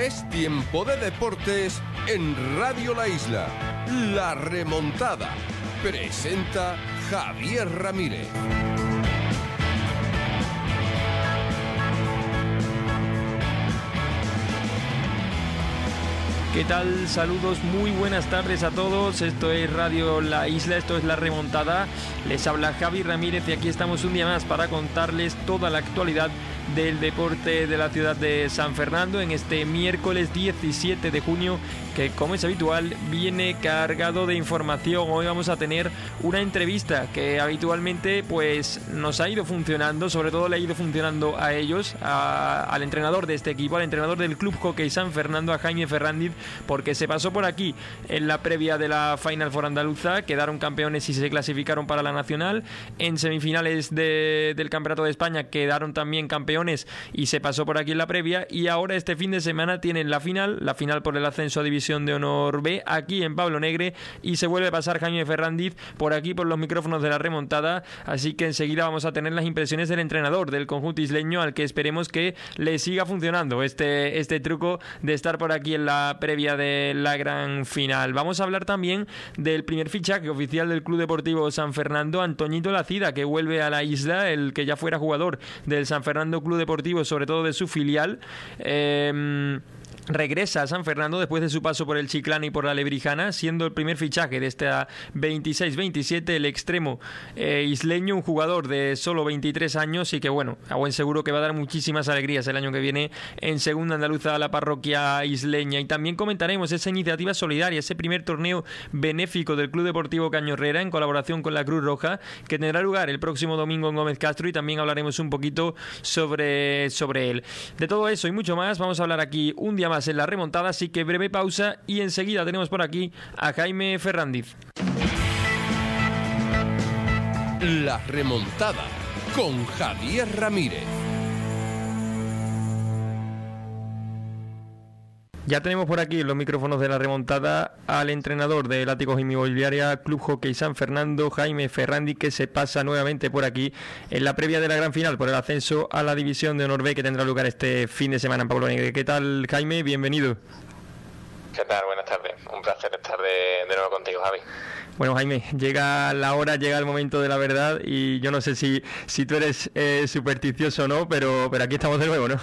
Es tiempo de deportes en Radio La Isla. La Remontada. Presenta Javier Ramírez. ¿Qué tal? Saludos, muy buenas tardes a todos. Esto es Radio La Isla, esto es La Remontada. Les habla Javi Ramírez y aquí estamos un día más para contarles toda la actualidad del deporte de la ciudad de San Fernando en este miércoles 17 de junio, que como es habitual viene cargado de información. Hoy vamos a tener una entrevista que habitualmente pues nos ha ido funcionando, sobre todo le ha ido funcionando a ellos, al entrenador de este equipo, al entrenador del Club Hockey San Fernando, a Jaime Ferrandiz, porque se pasó por aquí en la previa de la Final Four andaluza, quedaron campeones y se clasificaron para la nacional, en semifinales del Campeonato de España quedaron también campeones y se pasó por aquí en la previa, y ahora este fin de semana tienen la final por el ascenso a División de Honor B aquí en Pablo Negre, y se vuelve a pasar Jaime Ferrandiz por aquí por los micrófonos de La Remontada, así que enseguida vamos a tener las impresiones del entrenador del conjunto isleño, al que esperemos que le siga funcionando este truco de estar por aquí en la previa de la gran final. Vamos a hablar también del primer fichaje oficial del Club Deportivo San Fernando, Antoñito Lacida, que vuelve a la isla, el que ya fuera jugador del San Fernando Club Deportivo, sobre todo de su filial. Regresa a San Fernando después de su paso por el Chiclana y por la Lebrijana, siendo el primer fichaje de esta 26-27, el extremo isleño, un jugador de solo 23 años y que bueno, a buen seguro que va a dar muchísimas alegrías el año que viene en segunda andaluza a la parroquia isleña. Y también comentaremos esa iniciativa solidaria, ese primer torneo benéfico del Club Deportivo Cañorrera en colaboración con la Cruz Roja, que tendrá lugar el próximo domingo en Gómez Castro, y también hablaremos un poquito sobre él. De todo eso y mucho más vamos a hablar aquí un día más en La Remontada, así que breve pausa y enseguida tenemos por aquí a Jaime Ferrandiz. La Remontada con Javier Ramírez. Ya tenemos por aquí en los micrófonos de La Remontada al entrenador de Látigos Inmobiliaria Club Hockey San Fernando, Jaime Ferrandiz, que se pasa nuevamente por aquí en la previa de la gran final por el ascenso a la División de Honor B, que tendrá lugar este fin de semana en Pablo Negre. ¿Qué tal, Jaime? Bienvenido. ¿Qué tal? Buenas tardes. Un placer estar de nuevo contigo, Javi. Bueno, Jaime, llega la hora, llega el momento de la verdad, y yo no sé si tú eres supersticioso o no, pero aquí estamos de nuevo, ¿no?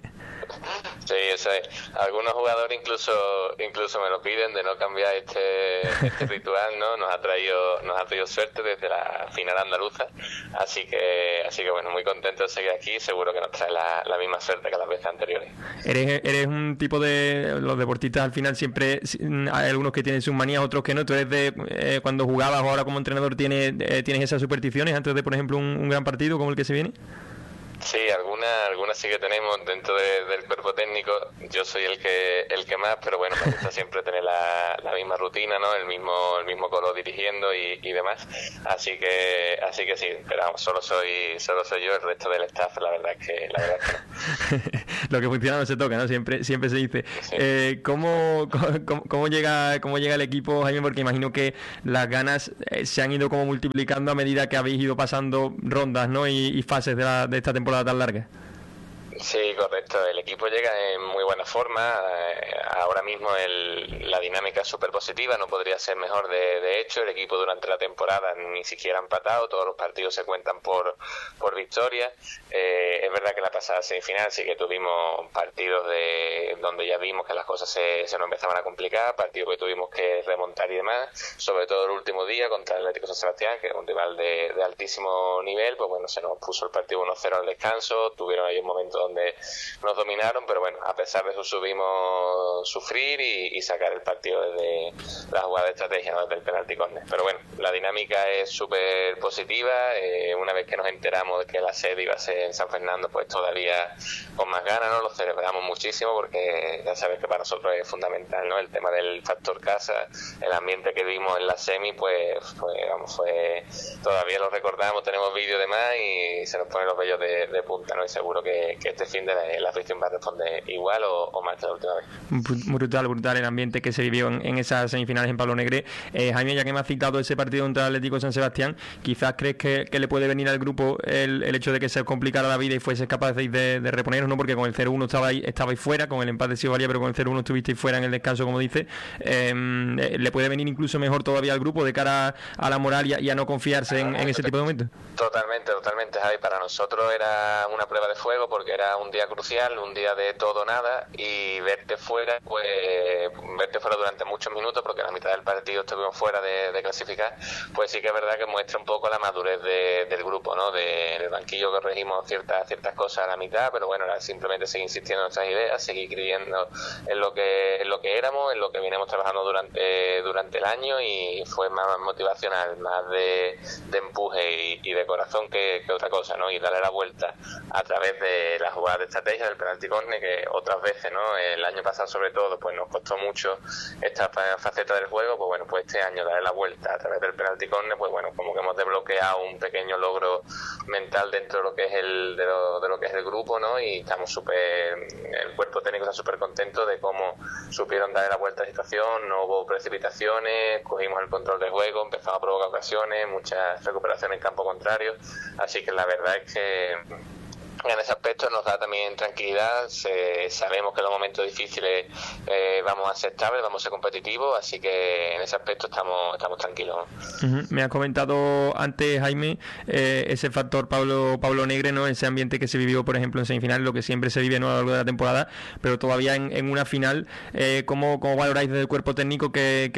Sí, eso es. Algunos jugadores incluso me lo piden de no cambiar este ritual, ¿no? Nos ha traído suerte desde la final andaluza, así que bueno, muy contento de seguir aquí, seguro que nos trae la misma suerte que las veces anteriores. Eres un tipo de... Los deportistas al final siempre hay algunos que tienen sus manías, otros que no. Tú eres de cuando jugabas o ahora como entrenador tienes esas supersticiones antes de, por ejemplo, un gran partido como el que se viene. Sí, algunas sí que tenemos dentro del cuerpo técnico. Yo soy el que más, pero bueno, me gusta siempre tener la misma rutina, ¿no? El mismo color dirigiendo y demás. Así que sí, pero vamos, solo soy yo, el resto del staff, la verdad es que no. Lo que funciona no se toca, ¿no? Siempre se dice. Sí. ¿Cómo llega el equipo, Jaime? Porque imagino que las ganas se han ido como multiplicando a medida que habéis ido pasando rondas, ¿no? Y fases de esta temporada tan larga. Sí, correcto. El equipo llega en muy buena forma. Ahora mismo la dinámica es súper positiva, no podría ser mejor. De hecho, el equipo durante la temporada ni siquiera ha empatado, todos los partidos se cuentan por victoria. Es verdad que la pasada semifinal sí que tuvimos partidos donde ya vimos que las cosas se nos empezaban a complicar, partidos que tuvimos que remontar y demás, sobre todo el último día contra el Atlético San Sebastián, que es un rival de altísimo nivel. Pues bueno, se nos puso el partido 1-0 al descanso, tuvieron ahí un momento donde nos dominaron, pero bueno, a pesar de eso subimos sufrir y sacar el partido desde la jugada de estrategia, ¿no? Desde el penalti córner. Pero bueno, la dinámica es súper positiva. Una vez que nos enteramos de que la sede iba a ser en San Fernando, pues todavía con más ganas, ¿no? Lo celebramos muchísimo porque ya sabes que para nosotros es fundamental, ¿no? El tema del factor casa, el ambiente que vimos en la semi, pues todavía lo recordamos, tenemos vídeo de más y se nos ponen los vellos de punta, ¿no? Y seguro que este fin de la afición va a responder igual o más que la última vez. Brutal el ambiente que se vivió en esas semifinales en Pablo Negre. Jaime, ya que me has citado ese partido contra el Atlético San Sebastián, quizás crees que le puede venir al grupo el hecho de que se complicara la vida y fuese capaz de reponeros, ¿no? Porque con el 0-1 estabais fuera, con el empate sí valía, pero con el 0-1 estuvisteis fuera en el descanso, como dice. ¿Le puede venir incluso mejor todavía al grupo de cara a la moral y a no confiarse en ese tipo de momentos? Totalmente, Javi. Para nosotros era una prueba de fuego porque era un día crucial, un día de todo o nada, y verte fuera durante muchos minutos, porque a la mitad del partido estuvimos fuera de clasificar, pues sí que es verdad que muestra un poco la madurez del grupo, ¿no? Del banquillo corregimos ciertas cosas a la mitad, pero bueno, era simplemente seguir insistiendo en nuestras ideas, seguir creyendo en lo que éramos, en lo que venimos trabajando durante el año, y fue más motivacional, más de empuje y de corazón que otra cosa, ¿no? Y darle la vuelta a través de la jugada de estrategia del penalti córner, que otras veces, ¿no? El año pasado sobre todo, pues nos costó mucho esta faceta del juego. Pues bueno, pues este año darle la vuelta a través del penalti córner, pues bueno, como que hemos desbloqueado un pequeño logro mental dentro de lo que es el grupo, ¿no? Y estamos el cuerpo técnico está súper contento de cómo supieron darle la vuelta a la situación. No hubo precipitaciones, cogimos el control del juego, empezamos a provocar ocasiones, muchas recuperaciones en campo contrario, así que la verdad es que en ese aspecto nos da también tranquilidad. Sabemos que en los momentos difíciles vamos a ser estables, vamos a ser competitivos, así que en ese aspecto estamos tranquilos. Me has comentado antes, Jaime, ese factor Pablo Negre, ¿no? Ese ambiente que se vivió, por ejemplo, en semifinal, lo que siempre se vive, ¿no?, a lo largo de la temporada, pero todavía en una final. ¿Cómo valoráis desde el cuerpo técnico que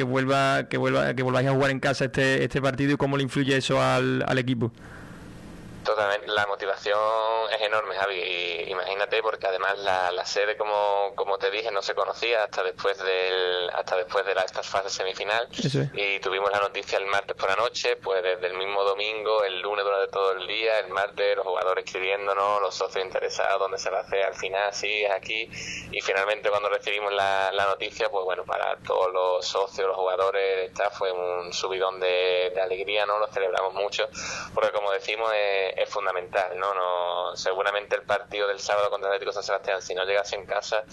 volváis a jugar en casa este partido, y cómo le influye eso al equipo? Totalmente, la motivación es enorme, Javi, y imagínate, porque además la sede, como te dije, no se conocía hasta después de esta fase semifinal. Eso es. Y tuvimos la noticia el martes por la noche, pues desde el mismo domingo, el lunes durante todo el día, el martes los jugadores escribiéndonos, los socios interesados, dónde se va a hacer al final, sí, es aquí, y finalmente cuando recibimos la noticia, pues bueno, para todos los socios, los jugadores, el staff, fue un subidón de alegría, ¿no? Lo celebramos mucho, porque como decimos, es fundamental, ¿no? Seguramente el partido del sábado contra el Atlético San Sebastián, si no llegase en casa,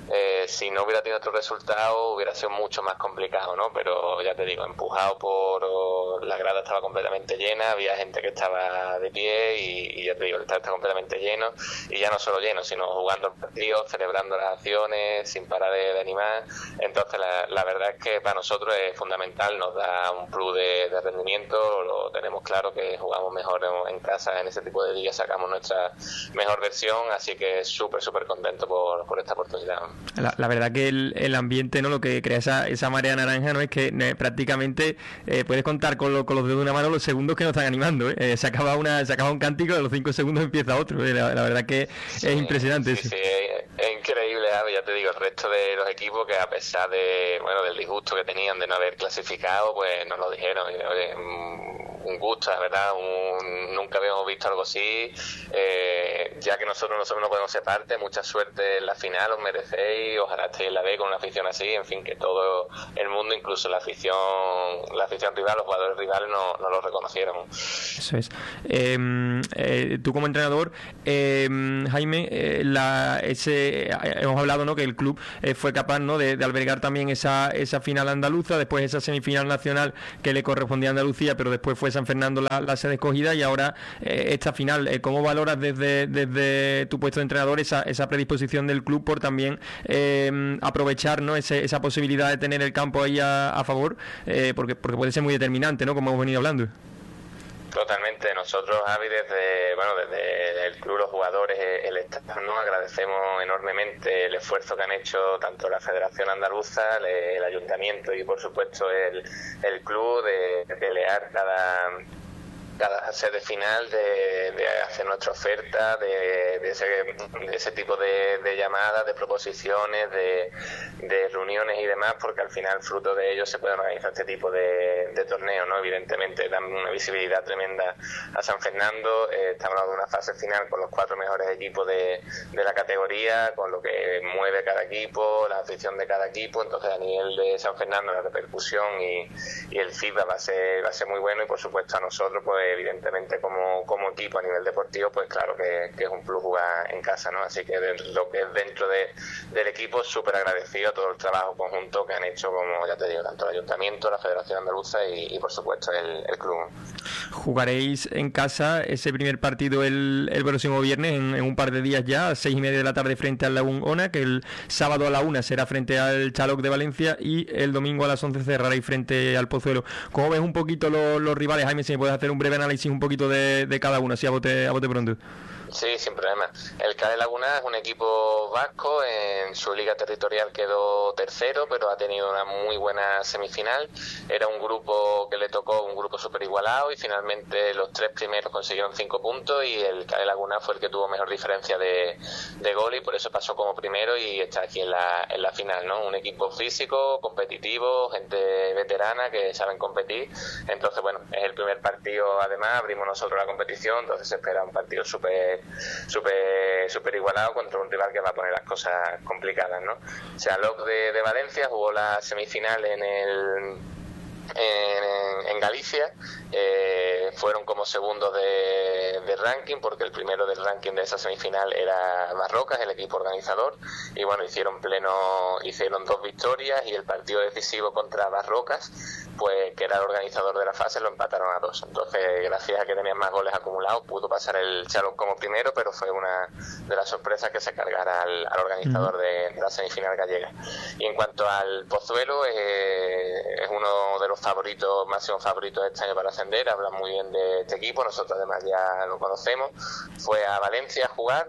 si no hubiera tenido otro resultado, hubiera sido mucho más complicado, ¿no? Pero ya te digo, empujado por la grada estaba completamente llena, había gente que estaba de pie, y ya te digo, el estadio está completamente lleno, y ya no solo lleno, sino jugando el partido, celebrando las acciones, sin parar de animar. Entonces la verdad es que para nosotros es fundamental, nos da un plus de rendimiento, lo tenemos claro que jugamos mejor en casa. En ese tipo de días sacamos nuestra mejor versión, así que súper contento por esta oportunidad. La verdad que el ambiente, ¿no?, lo que crea esa marea naranja, ¿no?, es que prácticamente puedes contar con los dedos de una mano los segundos que nos están animando, ¿eh? Se acaba un cántico, a los 5 segundos empieza otro, ¿eh? La verdad que sí, es impresionante. Sí, es increíble, ¿eh? Ya te digo, el resto de los equipos, que a pesar del disgusto que tenían de no haber clasificado, pues nos lo dijeron, y, oye, un gusto, la verdad, nunca habíamos visto algo así, ya que nosotros no podemos ser parte. Mucha suerte en la final, os merecéis, ojalá estéis en la B con una afición así, en fin, que todo el mundo, incluso la afición rival, los jugadores rivales no lo reconocieron. Eso es. Tú como entrenador, Jaime, hemos hablado, ¿no?, que el club fue capaz, ¿no?, de albergar también esa final andaluza, después esa semifinal nacional que le correspondía a Andalucía, pero después fue San Fernando la sede escogida, y ahora esta final. ¿Cómo valoras desde tu puesto de entrenador esa predisposición del club por también aprovechar, ¿no?, esa posibilidad de tener el campo ahí a favor, porque puede ser muy determinante, ¿no?, como hemos venido hablando? Totalmente. Nosotros, Javi, desde el club, los jugadores, el staff, ¿no?, agradecemos enormemente el esfuerzo que han hecho tanto la Federación Andaluza, el Ayuntamiento y por supuesto el club, de pelear cada sede final, de hacer nuestra oferta, de ese tipo de llamadas, de proposiciones, de reuniones y demás, porque al final fruto de ello se pueden organizar este tipo de torneos, ¿no? Evidentemente dan una visibilidad tremenda a San Fernando. Estamos hablando de una fase final con los 4 mejores equipos de la categoría, con lo que mueve cada equipo, la afición de cada equipo. Entonces, a nivel de San Fernando, la repercusión y el feedback va a ser muy bueno, y por supuesto a nosotros, pues evidentemente como equipo a nivel deportivo, pues claro que es un plus jugar en casa, ¿no? Así que lo que es dentro de del equipo, súper agradecido a todo el trabajo conjunto que han hecho, como ya te digo, tanto el Ayuntamiento, la Federación Andaluza y por supuesto el club. Jugaréis en casa ese primer partido el próximo viernes, en un par de días ya, a 6:30 de la tarde frente al Laguna, que el sábado a la 1 será frente al Chaloc de Valencia y el domingo a las 11 cerraréis frente al Pozuelo. ¿Cómo ves un poquito los rivales, Jaime? Si me puedes hacer un breve análisis un poquito de cada uno, así a bote pronto. Sí, sin problema. El CAE Laguna es un equipo vasco, en su liga territorial quedó tercero, pero ha tenido una muy buena semifinal. Era un grupo que le tocó, un grupo súper igualado, y finalmente los 3 primeros consiguieron 5 puntos y el CAE Laguna fue el que tuvo mejor diferencia de gol y por eso pasó como primero y está aquí en la final, ¿no? Un equipo físico, competitivo, gente veterana que saben competir. Entonces, bueno, es el primer partido, además, abrimos nosotros la competición, entonces se espera un partido súper igualado contra un rival que va a poner las cosas complicadas, ¿no? O sea, Chaloc de Valencia jugó la semifinal en Galicia, fueron como segundos de ranking, porque el primero del ranking de esa semifinal era Barrocas, el equipo organizador, y bueno, hicieron 2 victorias, y el partido decisivo contra Barrocas, pues que era el organizador de la fase, lo empataron a 2. Entonces, gracias a que tenían más goles acumulados, pudo pasar el Chaloc como primero, pero fue una de las sorpresas que se cargara al organizador de la semifinal gallega. Y en cuanto al Pozuelo, es uno de los máximos favoritos este año para ascender. Hablan muy bien de este equipo, nosotros además ya lo conocemos. Fue a Valencia a jugar,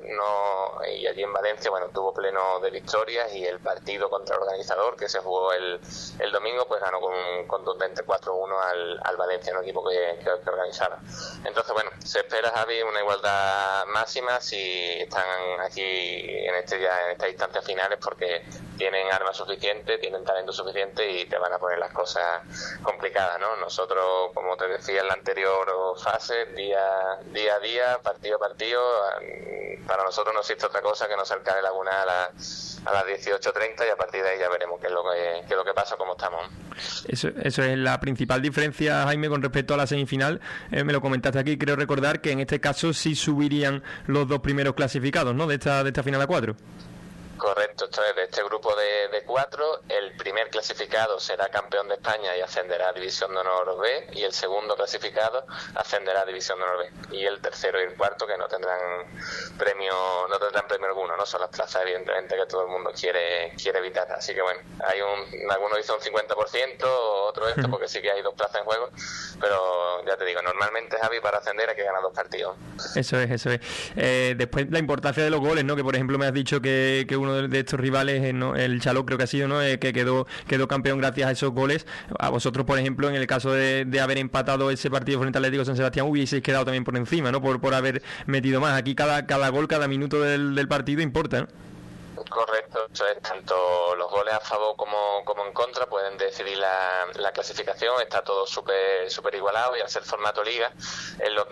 y allí en Valencia, bueno, tuvo pleno de victorias, y el partido contra el organizador, que se jugó el domingo, pues ganó con un contundente 4-1 al Valencia, un equipo que organizaba. Entonces, bueno, se espera, Javi, una igualdad máxima si están aquí en estas instancias finales, porque tienen armas suficientes, tienen talento suficiente y te van a poner las cosas complicadas, ¿no? Nosotros, como te decía en la anterior fase, día a día, partido a partido, para nosotros no existe otra cosa que no ser CAE Laguna a las 18:30, y a partir de ahí ya veremos qué es lo que pasa, cómo estamos. Eso es la principal diferencia, Jaime, con respecto a la semifinal. Me lo comentaste aquí, creo recordar que en este caso sí subirían los 2 primeros clasificados, ¿no? De esta final a 4. Correcto, esto es de este grupo de 4. El primer clasificado será campeón de España y ascenderá a División de Honor B, y el segundo clasificado ascenderá a División de Honor B, y el tercero y el cuarto, que no tendrán premio alguno, ¿no? Son las plazas, evidentemente, que todo el mundo quiere evitar. Así que bueno, algunos dicen un 50%, otros esto, porque sí que hay 2 plazas en juego, pero ya te digo, normalmente, Javi, para ascender hay que ganar 2 partidos. Eso es. Después, la importancia de los goles, ¿no? Que por ejemplo me has dicho que uno de estos rivales, ¿no? El Chaloc creo que ha sido, ¿no? Que quedó campeón gracias a esos goles. A vosotros, por ejemplo, en el caso de haber empatado ese partido frente al Atlético San Sebastián, hubieseis quedado también por encima, ¿no? Por haber metido más. Aquí cada gol, cada minuto del partido importa, ¿no? Correcto, eso es, tanto los goles a favor como en contra pueden decidir la clasificación. Está todo súper igualado, y al ser formato liga es lo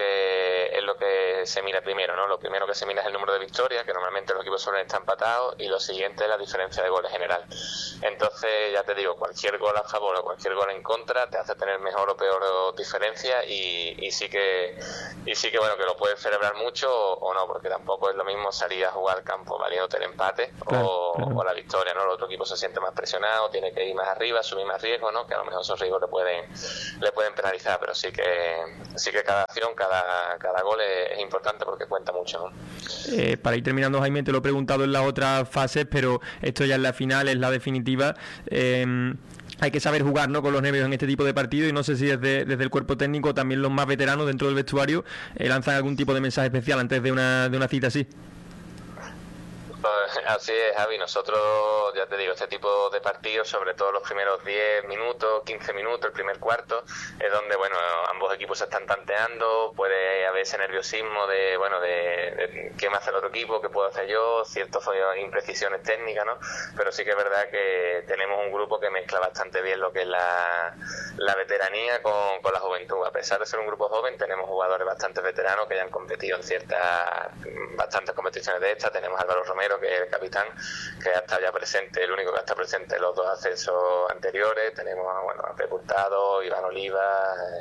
que se mira primero, ¿no? Lo primero que se mira es el número de victorias, que normalmente los equipos suelen estar empatados, y lo siguiente es la diferencia de goles general. Entonces, ya te digo, cualquier gol a favor o cualquier gol en contra te hace tener mejor o peor diferencia, y sí que bueno, que lo puedes celebrar mucho o no, porque tampoco es lo mismo salir a jugar al campo valiéndote el empate o la victoria, ¿no? El otro equipo se siente más presionado, tiene que ir más arriba, asumir más riesgos, ¿no? Que a lo mejor esos riesgos le pueden penalizar, pero sí que cada acción, cada gol es importante, porque cuenta mucho, ¿no? Para ir terminando, Jaime, te lo he preguntado en las otras fases, pero esto ya es la final, es la definitiva. Hay que saber jugar, ¿no?, con los nervios en este tipo de partidos, y no sé si desde el cuerpo técnico, también los más veteranos dentro del vestuario, lanzan algún tipo de mensaje especial antes de una cita así. Así es, Javi. Nosotros, ya te digo, este tipo de partidos, sobre todo los primeros 10 minutos, 15 minutos, el primer cuarto, es donde, bueno, ambos equipos se están tanteando, puede haber ese nerviosismo de qué me hace el otro equipo, qué puedo hacer yo, ciertas imprecisiones técnicas, ¿no? Pero sí que es verdad que tenemos un grupo que mezcla bastante bien lo que es la veteranía con la juventud. A pesar de ser un grupo joven, tenemos jugadores bastante veteranos que ya han competido en bastantes competiciones de estas. Tenemos a Álvaro Romero, que es el capitán, que ha estado ya presente, el único que está presente en los 2 ascensos anteriores. Tenemos a Pep Hurtado, Iván Oliva, Javier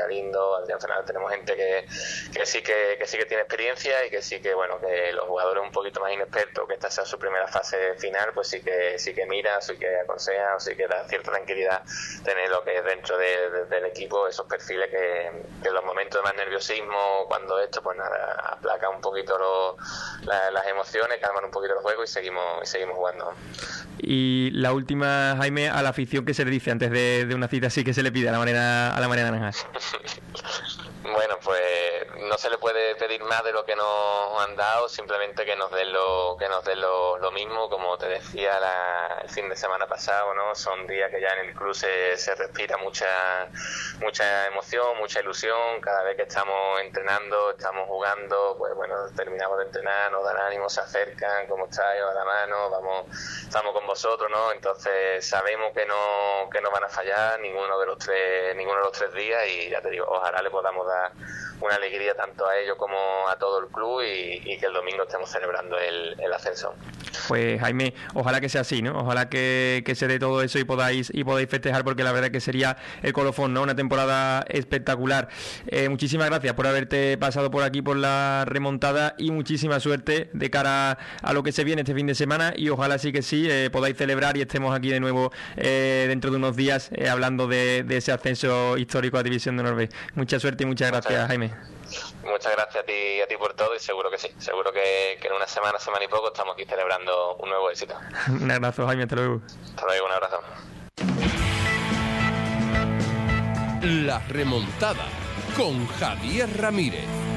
Galindo, Adrián Fernández, tenemos gente que sí que tiene experiencia y que sí que, bueno, que los jugadores un poquito más inexpertos, que esta sea su primera fase final, pues sí que mira, sí que aconseja, sí que da cierta tranquilidad tener lo que es dentro del equipo, esos perfiles que en los momentos de más nerviosismo, cuando esto, pues nada, aplaca un poquito las emociones, calman un poquito el juego y seguimos jugando. Y la última, Jaime, a la afición, ¿qué se le dice antes de una cita así, que se le pide a la manera Naranjas? Bueno, pues no se le puede pedir más de lo que nos han dado, simplemente que nos den lo mismo, como te decía el fin de semana pasado, ¿no? Son días que ya en el club se respira mucha emoción, mucha ilusión. Cada vez que estamos entrenando, estamos jugando, pues bueno, terminamos de entrenar, nos dan ánimo, se acercan, ¿cómo estáis? A la mano, estamos con vosotros, ¿no? Entonces sabemos que no van a fallar ninguno de los tres días, y ya te digo, ojalá le podamos dar una alegría tanto a ellos como a todo el club, y que el domingo estemos celebrando el ascenso. Pues Jaime, ojalá que sea así, ¿no? Ojalá que se dé todo eso y podáis festejar, porque la verdad que sería el colofón, ¿no? Una temporada espectacular. Muchísimas gracias por haberte pasado por aquí por la remontada, y muchísima suerte de cara a lo que se viene este fin de semana, y ojalá sí que sí podáis celebrar y estemos aquí de nuevo dentro de unos días hablando de ese ascenso histórico a División de Honor. Mucha suerte y muchas gracias, Jaime. Muchas gracias a ti por todo, y seguro que sí, seguro que en una semana y poco estamos aquí celebrando un nuevo éxito. Un abrazo, Jaime, hasta luego. Hasta luego, un abrazo. La remontada con Javier Ramírez.